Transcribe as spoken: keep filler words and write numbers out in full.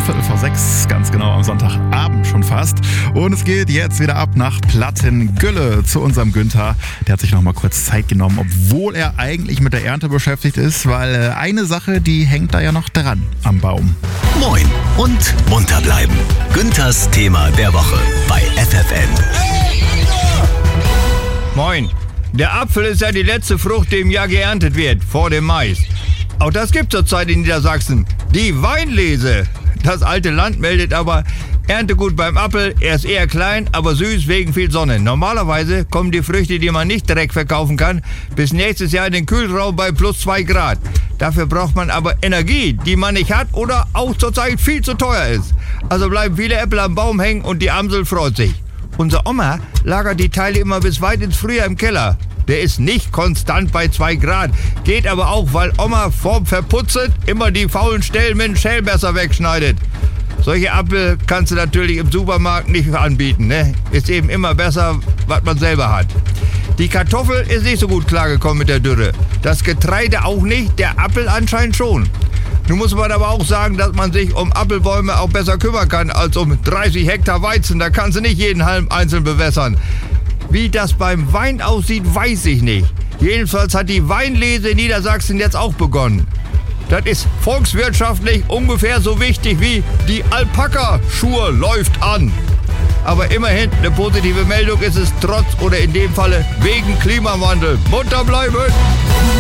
Viertel vor sechs, ganz genau am Sonntagabend schon fast. Und es geht jetzt wieder ab nach Plattengülle zu unserem Günther. Der hat sich noch mal kurz Zeit genommen, obwohl er eigentlich mit der Ernte beschäftigt ist, weil eine Sache, die hängt da ja noch dran am Baum. Moin und munter bleiben. Günthers Thema der Woche bei F F N. Moin. Der Apfel ist ja die letzte Frucht, die im Jahr geerntet wird, vor dem Mais. Auch das gibt es zurzeit in Niedersachsen. Die Weinlese. Das alte Land meldet aber, Erntegut beim Apfel, er ist eher klein, aber süß wegen viel Sonne. Normalerweise kommen die Früchte, die man nicht direkt verkaufen kann, bis nächstes Jahr in den Kühlraum bei plus zwei Grad. Dafür braucht man aber Energie, die man nicht hat oder auch zurzeit viel zu teuer ist. Also bleiben viele Äpfel am Baum hängen und die Amsel freut sich. Unser Oma lagert die Teile immer bis weit ins Frühjahr im Keller. Der ist nicht konstant bei zwei Grad. Geht aber auch, weil Oma vorm Verputzen immer die faulen Stellen mit dem Schälmesser wegschneidet. Solche Äpfel kannst du natürlich im Supermarkt nicht anbieten, ne? Ist eben immer besser, was man selber hat. Die Kartoffel ist nicht so gut klargekommen mit der Dürre. Das Getreide auch nicht, der Apfel anscheinend schon. Nun muss man aber auch sagen, dass man sich um Apfelbäume auch besser kümmern kann als um dreißig Hektar Weizen. Da kannst du nicht jeden Halm einzeln bewässern. Wie das beim Wein aussieht, weiß ich nicht. Jedenfalls hat die Weinlese in Niedersachsen jetzt auch begonnen. Das ist volkswirtschaftlich ungefähr so wichtig wie die Alpaka-Schur läuft an. Aber immerhin, eine positive Meldung ist es trotz oder in dem Falle wegen Klimawandel. Munter bleiben!